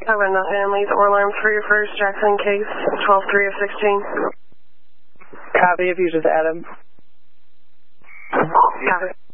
Cover nothing. Leave or alarms for your first Jackson case, 12-3 of 16. Copy if you just add him. Copy.